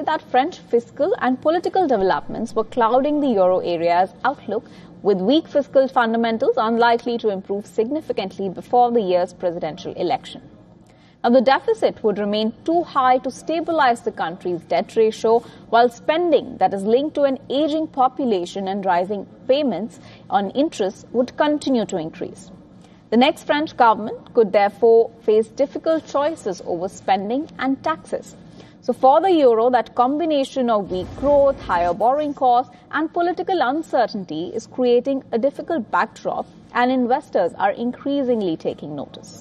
that French fiscal and political developments were clouding the euro area's outlook, with weak fiscal fundamentals unlikely to improve significantly before the year's presidential election. Now, the deficit would remain too high to stabilize the country's debt ratio, while spending that is linked to an aging population and rising payments on interest would continue to increase. The next French government could therefore face difficult choices over spending and taxes. So for the euro, that combination of weak growth, higher borrowing costs and political uncertainty is creating a difficult backdrop, and investors are increasingly taking notice.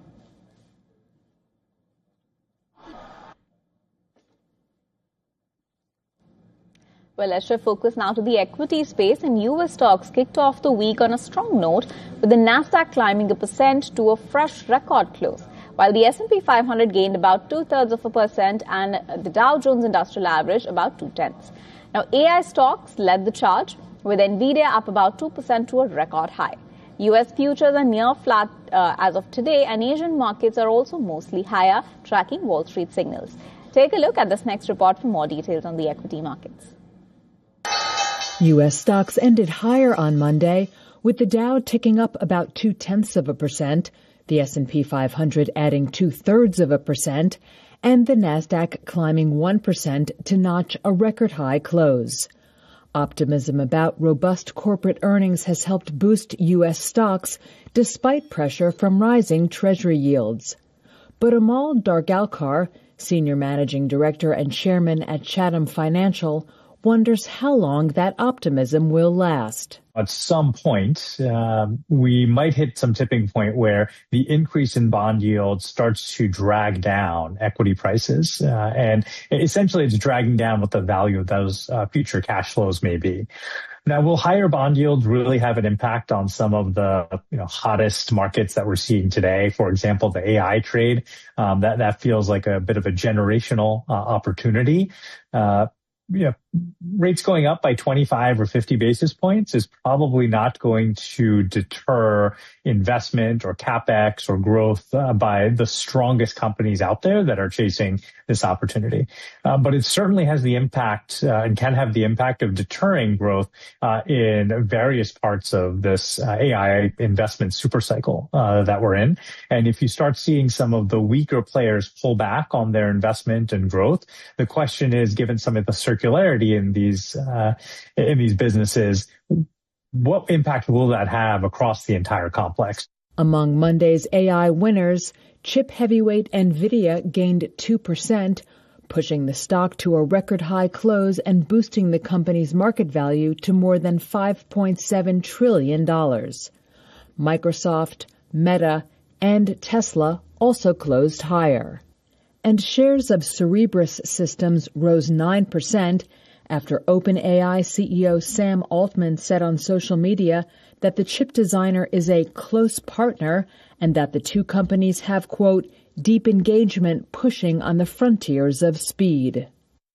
Well, let's shift focus now to the equity space, and U.S. stocks kicked off the week on a strong note, with the Nasdaq climbing 1% to a fresh record close, while the S&P 500 gained about 0.2% and the Dow Jones Industrial Average about 0.2. Now, AI stocks led the charge, with Nvidia up about 2% to a record high. U.S. futures are near flat as of today, and Asian markets are also mostly higher, tracking Wall Street signals. Take a look at this next report for more details on the equity markets. U.S. stocks ended higher on Monday, with the Dow ticking up about 0.2%, the S&P 500 adding 0.2%, and the Nasdaq climbing 1% to notch a record high close. Optimism about robust corporate earnings has helped boost U.S. stocks despite pressure from rising Treasury yields. But Amal Dargalkar, Senior Managing Director and Chairman at Chatham Financial, wonders how long that optimism will last. At some point, we might hit some tipping point where the increase in bond yields starts to drag down equity prices. And essentially, it's dragging down what the value of those future cash flows may be. Now, will higher bond yields really have an impact on some of the hottest markets that we're seeing today? For example, the AI trade, that feels like a bit of a generational opportunity. Rates going up by 25 or 50 basis points is probably not going to deter investment or capex or growth by the strongest companies out there that are chasing this opportunity. But it certainly has the impact and can have the impact of deterring growth in various parts of this AI investment supercycle that we're in. And if you start seeing some of the weaker players pull back on their investment and growth, the question is, given some of the circularity in these businesses, what impact will that have across the entire complex? Among Monday's AI winners, chip heavyweight Nvidia gained 2%, pushing the stock to a record high close and boosting the company's market value to more than $5.7 trillion. Microsoft, Meta, and Tesla also closed higher. And shares of Cerebras Systems rose 9%, after OpenAI CEO Sam Altman said on social media that the chip designer is a close partner and that the two companies have, quote, deep engagement pushing on the frontiers of speed.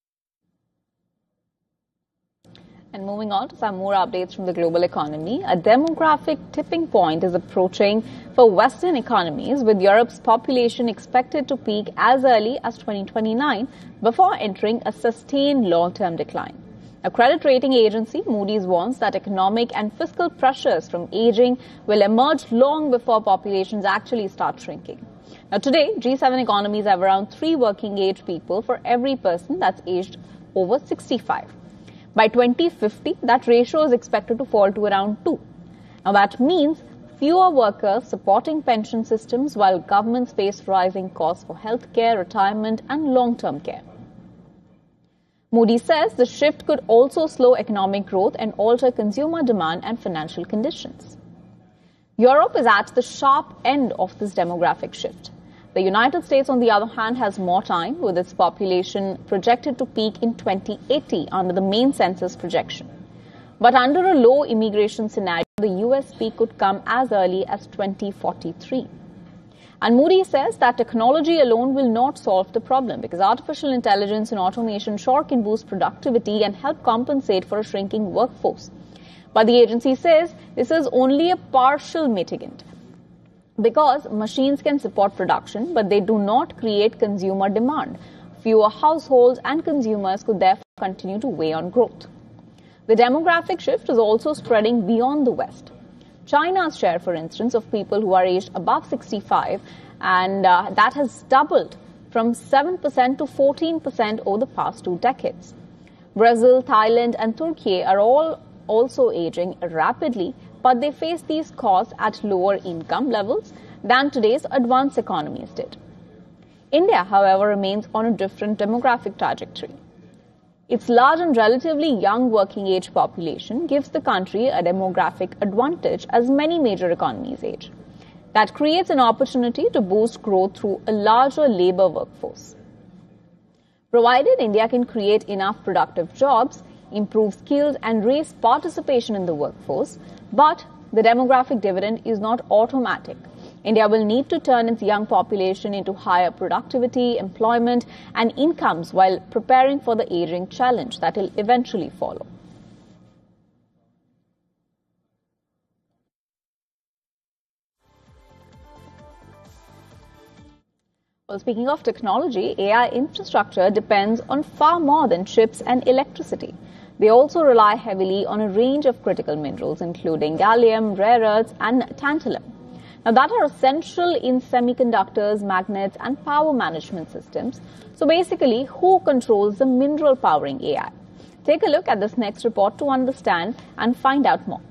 And moving on to some more updates from the global economy, a demographic tipping point is approaching for Western economies, with Europe's population expected to peak as early as 2029 before entering a sustained long-term decline. A credit rating agency, Moody's, warns that economic and fiscal pressures from aging will emerge long before populations actually start shrinking. Now, today, G7 economies have around 3 working-age people for every person that's aged over 65. By 2050, that ratio is expected to fall to around 2. Now, that means fewer workers supporting pension systems while governments face rising costs for healthcare, retirement, and long-term care. Moody's says the shift could also slow economic growth and alter consumer demand and financial conditions. Europe is at the sharp end of this demographic shift. The United States, on the other hand, has more time, with its population projected to peak in 2080 under the main census projection. But under a low immigration scenario, the US peak could come as early as 2043. And Moody's says that technology alone will not solve the problem, because artificial intelligence and automation sure can boost productivity and help compensate for a shrinking workforce. But the agency says this is only a partial mitigant, because machines can support production, but they do not create consumer demand. Fewer households and consumers could therefore continue to weigh on growth. The demographic shift is also spreading beyond the West. China's share, for instance, of people who are aged above 65, and that has doubled from 7% to 14% over the past 2 decades. Brazil, Thailand, and Turkey are all also aging rapidly, but they face these costs at lower income levels than today's advanced economies did. India, however, remains on a different demographic trajectory. Its large and relatively young working age population gives the country a demographic advantage as many major economies age. That creates an opportunity to boost growth through a larger labor workforce. Provided India can create enough productive jobs, improve skills and raise participation in the workforce, but the demographic dividend is not automatic. India will need to turn its young population into higher productivity, employment and incomes while preparing for the aging challenge that will eventually follow. Well, speaking of technology, AI infrastructure depends on far more than chips and electricity. They also rely heavily on a range of critical minerals, including gallium, rare earths, and tantalum. Now, that are essential in semiconductors, magnets, and power management systems. So basically, who controls the mineral powering AI? Take a look at this next report to understand and find out more.